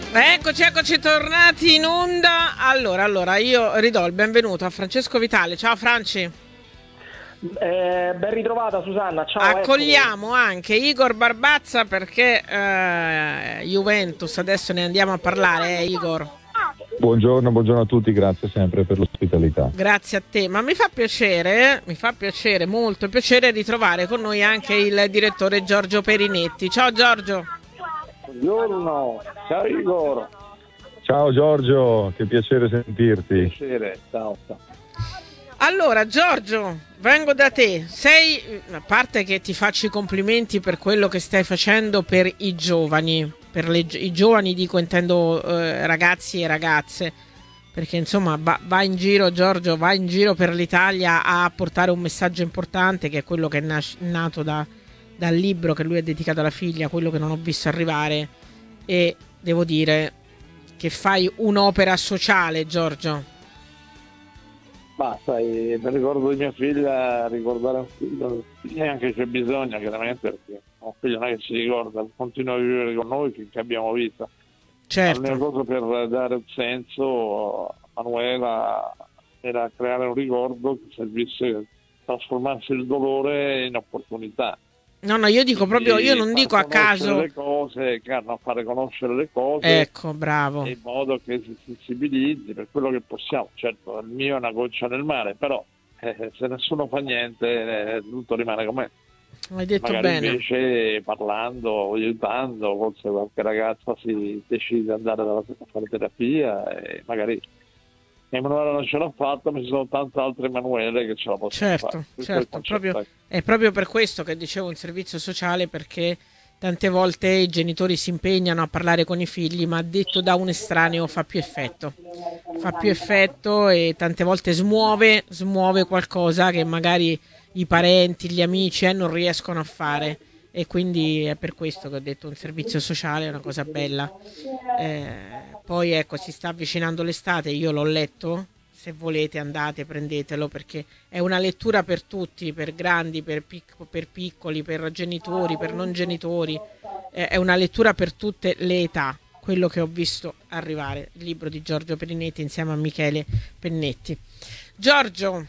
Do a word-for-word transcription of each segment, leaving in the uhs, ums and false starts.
Eccoci, eccoci tornati in onda. Allora, allora, io ridò il benvenuto a Francesco Vitale. Ciao Franci. Eh, ben ritrovata Susanna, ciao, Accogliamo eccomi. anche Igor Barbazza perché eh, Juventus, adesso ne andiamo a parlare, eh, Igor. Buongiorno, buongiorno a tutti, grazie sempre per l'ospitalità. Grazie a te, ma mi fa piacere, mi fa piacere, molto piacere ritrovare con noi anche il direttore Giorgio Perinetti. Ciao Giorgio. Buongiorno, ciao Igor. Ciao Giorgio, che piacere sentirti. Piacere, ciao. Allora Giorgio, vengo da te. Sei, a parte che ti faccio i complimenti per quello che stai facendo per i giovani, per le, i giovani dico intendo eh, ragazzi e ragazze, perché insomma va, va in giro Giorgio, va in giro per l'Italia a portare un messaggio importante che è quello che è nas- nato da, dal libro che lui ha dedicato alla figlia, quello che non ho visto arrivare, e devo dire che fai un'opera sociale Giorgio. Ma sai, per ricordo di mia figlia, ricordare un figlio, neanche c'è bisogno chiaramente perché un figlio non è che si ricorda, continua a vivere con noi finché abbiamo vita. Certo. L'unica cosa per dare un senso a Manuela era creare un ricordo che servisse a trasformarsi il dolore in opportunità. No, no, io dico proprio, io non dico a caso. Le cose, a fare conoscere le cose. Ecco, bravo. In modo che si sensibilizzi per quello che possiamo. Certo, il mio è una goccia nel mare, però eh, se nessuno fa niente, eh, tutto rimane com'è. Hai detto Magari bene. Invece parlando, aiutando, forse qualche ragazza si decide di andare a fare terapia e magari Emanuele non ce l'ha fatta, ma ci sono tante altre Emanuele che ce la possono certo, fare. Questo certo, è, proprio, è proprio per questo che dicevo un servizio sociale, perché tante volte i genitori si impegnano a parlare con i figli, ma detto da un estraneo fa più effetto. Fa più effetto e tante volte smuove, smuove qualcosa che magari i parenti, gli amici eh, non riescono a fare. E quindi è per questo che ho detto un servizio sociale è una cosa bella. Eh, poi ecco, si sta avvicinando l'estate, io l'ho letto, se volete andate, prendetelo, perché è una lettura per tutti, per grandi, per, pic- per piccoli, per genitori, per non genitori, eh, è una lettura per tutte le età, quello che ho visto arrivare, il libro di Giorgio Perinetti insieme a Michele Pennetti. Giorgio,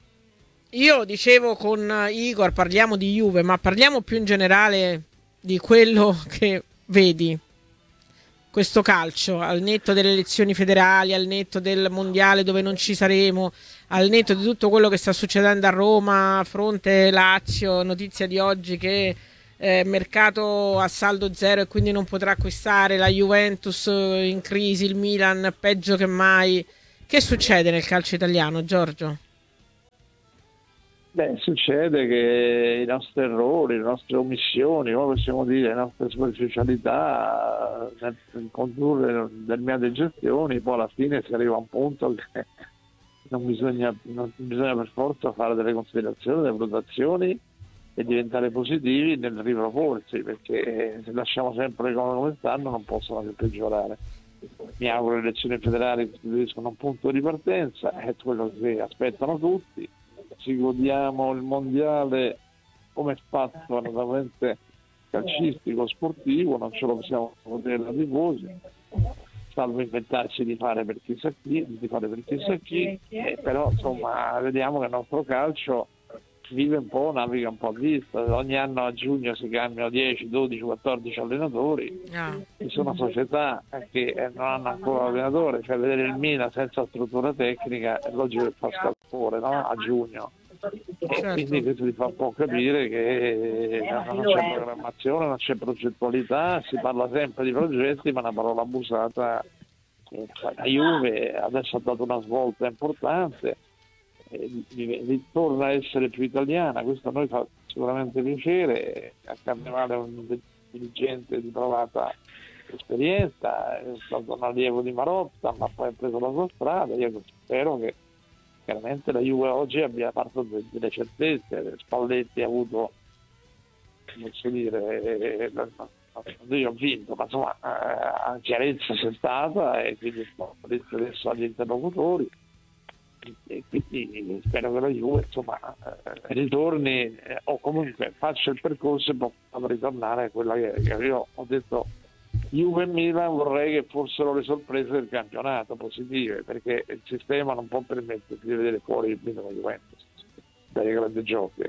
io dicevo con Igor, parliamo di Juve, ma parliamo più in generale di quello che vedi, questo calcio, al netto delle elezioni federali, al netto del mondiale dove non ci saremo, al netto di tutto quello che sta succedendo a Roma, fronte Lazio, notizia di oggi che eh, mercato a saldo zero e quindi non potrà acquistare, la Juventus in crisi, il Milan peggio che mai. Che succede nel calcio italiano, Giorgio? Beh, succede che i nostri errori, le nostre omissioni, come possiamo dire, le nostre superficialità nel condurre determinate gestioni, poi alla fine si arriva a un punto che non bisogna, non bisogna per forza fare delle considerazioni, delle valutazioni e diventare positivi nel riproporsi, perché se lasciamo sempre le cose come stanno non possono che peggiorare. Mi auguro che le elezioni federali costituiscono un punto di partenza, è quello che aspettano tutti. Ci godiamo il mondiale come spazio naturalmente calcistico, sportivo, non ce lo possiamo godere da tifosi, salvo inventarci di fare per chissà chi, di fare per chissà chi, eh, però insomma vediamo che il nostro calcio vive un po', naviga un po' a vista, ogni anno a giugno si cambiano dieci, dodici, quattordici allenatori, Ah. ci sono società che non hanno ancora allenatore, cioè vedere il Milan senza struttura tecnica è logico che fa scalpore, no? A giugno. E Certo. quindi questo ti fa un po' capire che non c'è programmazione, non c'è progettualità, si parla sempre di progetti, ma è una parola abusata. La Juve adesso ha dato una svolta importante, ritorna a essere più italiana, questo a noi fa sicuramente piacere. A Carnevale è un dirigente di provata esperienza, è stato un allievo di Marotta, ma poi ha preso la sua strada. Io spero che chiaramente la Juve oggi abbia fatto delle certezze. Spalletti ha avuto, come si dire, io ho vinto, ma insomma eh, chiarezza c'è stata e quindi Spalletti adesso agli interlocutori, e quindi spero che la Juve insomma eh, ritorni eh, o comunque faccia il percorso e possa ritornare a quella che, che io ho detto Juve e Milan vorrei che fossero le sorprese del campionato positive, perché il sistema non può permettersi di vedere fuori il Milan e Juventus dai grandi giochi.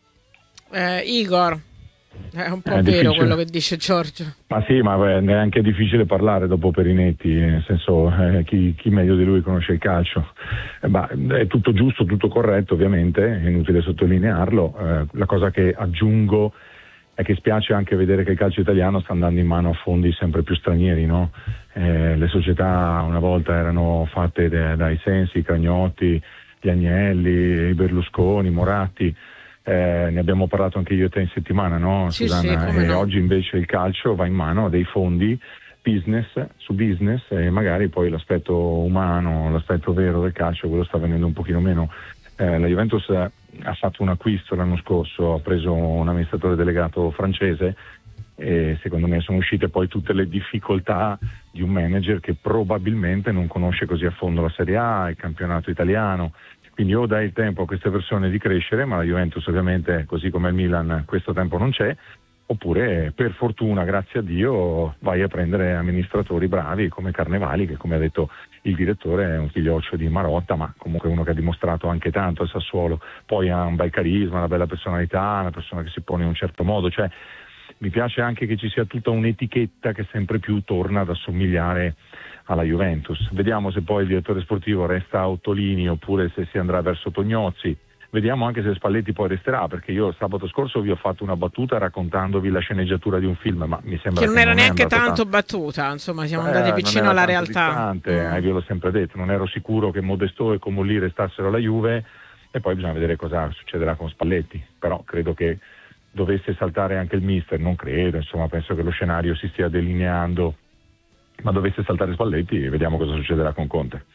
Eh, Igor, è un po' È vero difficile. quello che dice Giorgio. Ma sì, ma è anche difficile parlare dopo Perinetti, nel senso eh, chi, chi meglio di lui conosce il calcio. Eh, ma è tutto giusto, tutto corretto ovviamente, è inutile sottolinearlo. Eh, la cosa che aggiungo è che spiace anche vedere che il calcio italiano sta andando in mano a fondi sempre più stranieri, no? Eh, le società una volta erano fatte de, dai Sensi, i Cragnotti, gli Agnelli, i Berlusconi, Moratti. Eh, ne abbiamo parlato anche io e te in settimana, no, Sì, Susanna? sì, come E no. oggi invece il calcio va in mano a dei fondi business su business e magari poi l'aspetto umano, l'aspetto vero del calcio, quello sta venendo un pochino meno. Eh, la Juventus ha fatto un acquisto l'anno scorso, ha preso un amministratore delegato francese e secondo me sono uscite poi tutte le difficoltà di un manager che probabilmente non conosce così a fondo la Serie A, il campionato italiano. Quindi o dai il tempo a queste persone di crescere, ma la Juventus ovviamente, così come il Milan, questo tempo non c'è, oppure per fortuna, grazie a Dio, vai a prendere amministratori bravi come Carnevali, che come ha detto il direttore è un figlioccio di Marotta, ma comunque uno che ha dimostrato anche tanto al Sassuolo, poi ha un bel carisma, una bella personalità, una persona che si pone in un certo modo, cioè mi piace anche che ci sia tutta un'etichetta che sempre più torna ad assomigliare alla Juventus. Vediamo se poi il direttore sportivo resta a Ottolini oppure se si andrà verso Tognozzi. Vediamo anche se Spalletti poi resterà, perché io sabato scorso vi ho fatto una battuta raccontandovi la sceneggiatura di un film, ma mi sembra Che non che era non è neanche andato tanto battuta, insomma, siamo Eh, andati non vicino era alla tanto realtà. distante, Mm. eh, io l'ho sempre detto, non ero sicuro che Modesto e Comolli restassero alla Juve e poi bisogna vedere cosa succederà con Spalletti, però credo che dovesse saltare anche il mister, non credo, insomma penso che lo scenario si stia delineando, ma dovesse saltare Spalletti vediamo cosa succederà con Conte.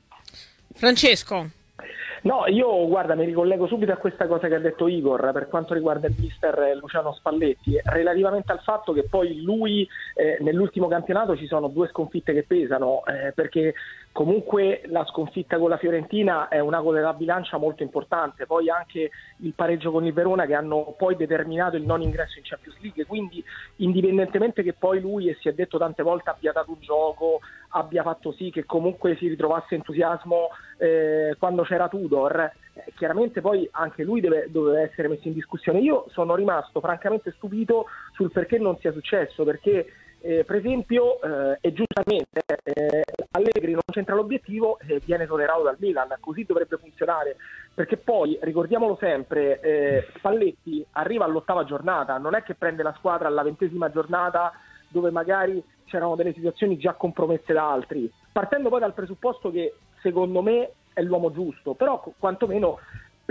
Francesco. No, io guarda, mi ricollego subito a questa cosa che ha detto Igor per quanto riguarda il mister Luciano Spalletti, relativamente al fatto che poi lui eh, nell'ultimo campionato ci sono due sconfitte che pesano, eh, perché comunque la sconfitta con la Fiorentina è un ago della bilancia molto importante, poi anche il pareggio con il Verona che hanno poi determinato il non ingresso in Champions League, quindi indipendentemente che poi lui, e si è detto tante volte, abbia dato un gioco, abbia fatto sì che comunque si ritrovasse entusiasmo eh, quando c'era Tudor, eh, chiaramente poi anche lui deve, deve essere messo in discussione. Io sono rimasto francamente stupito sul perché non sia successo, perché eh, per esempio eh, e giustamente eh, Allegri non c'entra l'obiettivo e eh, viene esonerato dal Milan, così dovrebbe funzionare, perché poi ricordiamolo sempre, eh, Spalletti arriva all'ottava giornata, non è che prende la squadra alla ventesima giornata dove magari c'erano delle situazioni già compromesse da altri, partendo poi dal presupposto che secondo me è l'uomo giusto, però quantomeno